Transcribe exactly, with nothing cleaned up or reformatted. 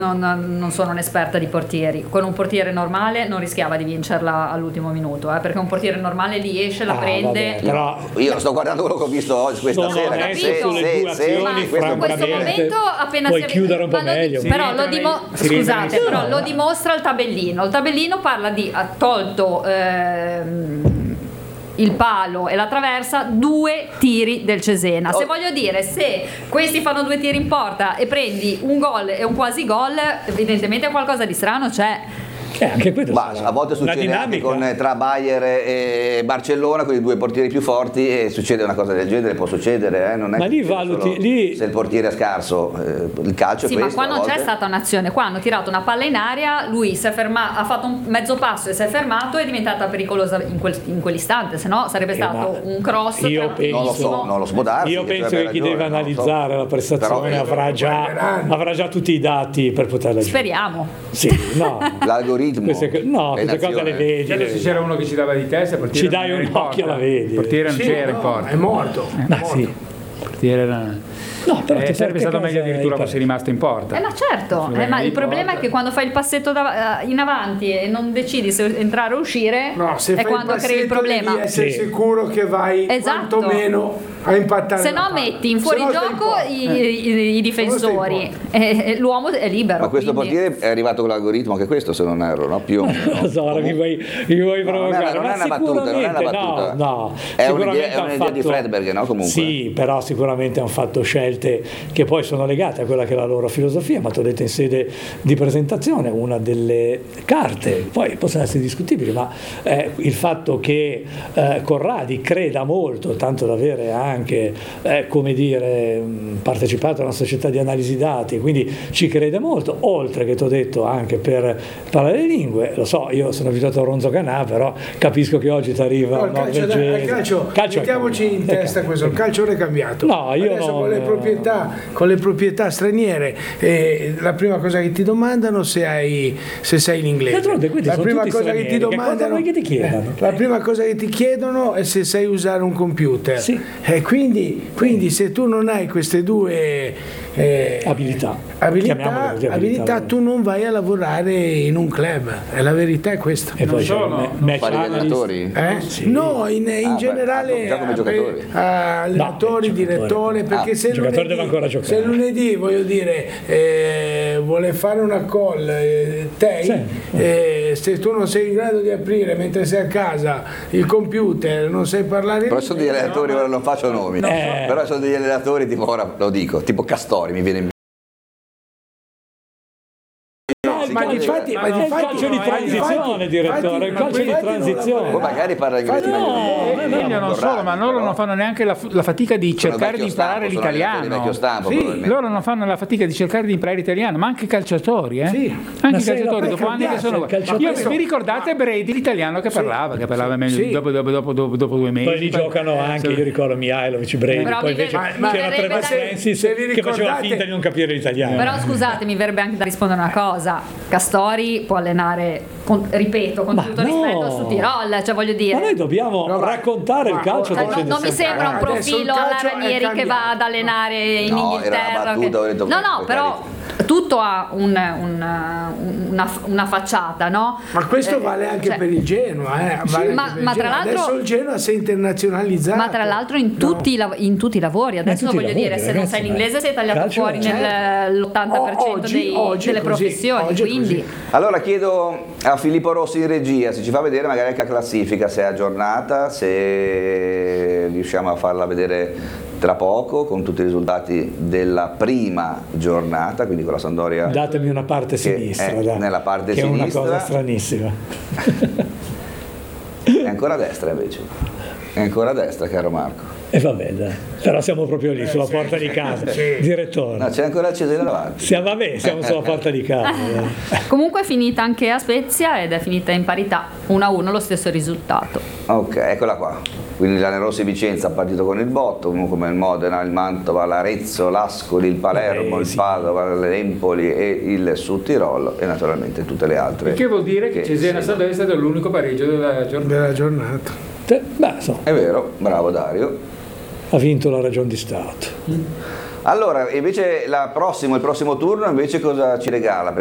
Non, non sono un'esperta di portieri. Con un portiere normale non rischiava di vincerla all'ultimo minuto, eh, perché un portiere normale lì esce, la Ah, prende. vabbè, però io sto guardando quello che ho visto oggi questa sono sera. onesto Se- sulle se- due se- azioni, Ma in questo questo francamente momento appena puoi si- chiudere un po' ma lo- meglio. però Si lo, rientra dimo- nei- si rientra scusate, nei- però no. lo dimostra il tabellino. Il tabellino parla di ha tolto ehm, il palo e la traversa, due tiri del Cesena. Se Oh. voglio dire, se questi fanno due tiri in porta e prendi un gol e un quasi gol, evidentemente qualcosa di strano c'è. Eh, anche questo Ma sarà a volte una succede anche dinamica. con, tra Bayer e Barcellona, con i due portieri più forti, e succede una cosa del genere, può succedere, eh? Non è Ma che lì succede valuti- solo lì- se il portiere è scarso, eh, il calcio Sì, è ma questo. qua a non c'è volte. stata un'azione, qua hanno tirato una palla in aria, lui si è fermato, ha fatto un mezzo passo e si è fermato, è diventata pericolosa in, quel- in quell'istante, se no sarebbe Eh, stato ma un cross io tranquillissimo. Non lo so, non lo so, può darsi, Io che tu penso abbia che chi ragione, deve non lo so. analizzare la prestazione Però- avrà, già, avrà già tutti i dati per poterla giudicare. Speriamo. Sì, no. L'algoritmo Queste, co- no, è queste cose l'azione. le vedi. Cioè, le se vedi. c'era uno che ci dava di testa, il portiere Ci dai non era un in porta. occhio, la vedi. Il portiere non Sì, c'era in no, porta. è morto. Ma È sì. morto. Il portiere era... No, però Eh, ti sarebbe che stato cosa meglio addirittura hai fosse rimasto in porta. Eh ma certo, eh, ma il problema è che quando fai il passetto da- in avanti e non decidi se entrare o uscire, No, se è fai quando il crei il passetto problema. devi essere Sì. sicuro che vai Esatto. quantomeno a impattare Se la no palla. metti in Se no stai in fuorigioco porta. i, Eh. i- i Se no difensori stai e, e l'uomo è libero. Ma questo quindi- portiere è arrivato con l'algoritmo, anche questo se non erro, no? Più o meno. Non lo so, ora mi vuoi, mi vuoi No, non è- provocare. non è ma una battuta, non è una sicuramente battuta. no, no. È Sicuramente un'idea- è han un'idea di fatto- Fredberg, no? Comunque. Sì, però sicuramente hanno fatto scelte che poi sono legate a quella che è la loro filosofia, ma ti ho detto in sede di presentazione, una delle carte, poi possono essere discutibili, ma eh, il fatto che eh, Corradi creda molto, tanto da avere anche, eh, come dire, mh, partecipato a una società di analisi dati, quindi ci crede molto, oltre che ti ho detto anche per parlare le lingue, lo so, io sono abituato a Ronzo Canà, però capisco che oggi ti arriva No, un il calcio, dai, norvegese. il calcio, Calcio è mettiamoci in cambiato, testa è questo, il calcio non è cambiato. No, io adesso non- con le proprietà, con le proprietà straniere, eh, la prima cosa che ti domandano se hai se sai l'inglese. D'altronde questi La sono prima tutti cosa che ti stranieri, che cosa domandano vuoi che ti chiedano? eh, la prima cosa che ti chiedono è se sai usare un computer. Sì. Eh, quindi, quindi se tu non hai queste due eh, Abilità. abilità, Chiamiamole così, abilità, abilità. tu non vai a lavorare in un club. E la verità è questa. E poi c'è sono- il ma- non match Fare gli analyst. allenatori? Eh? Sì. No, in, in Ah, beh, generale ah, già come a- giocatori. a allenatori, No, direttori, giocatori. perché Ah, se il giocatore lunedì, deve ancora giocare. se lunedì voglio dire eh, vuole fare una call eh, te, Sì. eh, se tu non sei in grado di aprire mentre sei a casa il computer, non sai parlare Però sono degli l'inglese, allenatori, ora non faccio nomi, Eh. però sono degli allenatori tipo, ora lo dico, tipo Castori mi viene in No, ma il calcio- difatti- ma ma il difatti- calcio di ma transizione, difatti- direttore, il ma calcio di difatti non transizione. Poi magari parla inglese no, meglio di no, me. no, Meglio non solo, ma loro non fanno neanche la, la fatica di Sono cercare vecchio di imparare stampo, sono allenatori di l'italiano. vecchio stampo, Sì, probabilmente. loro non fanno la fatica di cercare di imparare l'italiano, ma anche i calciatori, eh? Sì. Ma Anche i se calciatori, la- dopo anni che cambiato, sono il calciatore- Io vi ricordate Brady, l'italiano che parlava, che parlava meglio Sì. dopo, dopo, dopo, dopo, dopo due mesi. Poi li giocano anche, io ricordo Mihailovic, Brady, Però poi mi invece ver- ma- c'era mi Trevor verrebbe da- Francis se vi che faceva ricordate- finta di non capire l'italiano. Però scusate, mi verrebbe anche da rispondere una cosa. Castori può allenare, con- ripeto, con Ma tutto no. rispetto su Tirol, cioè voglio dire. Ma noi dobbiamo No, ma- raccontare il ma- calcio Eh, da no, non mi sembra un Adesso il profilo alla calcio è Ranieri che va cambiato. ad allenare in No, era una Inghilterra. battuta, che- ho detto, no, no, per però tutto ha un- un- una, una facciata, no? Ma questo Eh, vale anche cioè, per il Genoa, eh? vale ma- anche per il ma tra Genoa. l'altro- Adesso il Genoa si è internazionalizzato. Ma tra l'altro in tutti, i lav- in tutti i lavori, adesso tutti i voglio lavori, dire, se non ragazzi, sai ma l'inglese sei tagliato calcio- fuori certo. nell'ottanta per cento Oggi- dei- oggi è delle così, professioni, oggi è quindi così. Allora chiedo a Filippo Rossi in regia se ci fa vedere magari anche la classifica, se è aggiornata, se riusciamo a farla vedere tra poco con tutti i risultati della prima giornata, quindi con la Sampdoria Datemi una parte che sinistra, è dai, nella parte che è una sinistra. cosa stranissima. È ancora a destra invece, è ancora a destra, caro Marco. E vabbè, dai. Però siamo proprio lì, sulla porta di casa, direttore. No, c'è ancora il Cesena davanti. Siamo, vabbè, siamo sulla porta di casa. dai. comunque è finita anche a Spezia ed è finita in parità, uno a uno lo stesso risultato. Ok, eccola qua. Quindi l'Anerossi Vicenza ha partito con il botto, uno come il Modena, il Mantova, l'Arezzo, l'Ascoli, il Palermo, Eh, il sì. Padova, l'Empoli e il Sudtirolo e naturalmente tutte le altre. Il che vuol dire che Cesena sì. Sampdoria è stato l'unico pareggio della giornata. Della giornata. Te- Beh, insomma, È vero, bravo Dario. ha vinto la ragion di Stato. Allora, invece la prossimo, il prossimo turno invece cosa ci regala?